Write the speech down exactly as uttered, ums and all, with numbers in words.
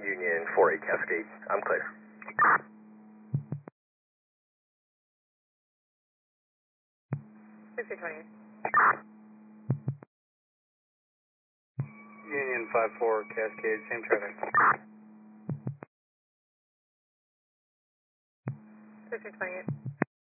Union four eight Cascade. I'm clear. sixty twenty. Union five four Cascade, same traffic. sixty twenty-eight.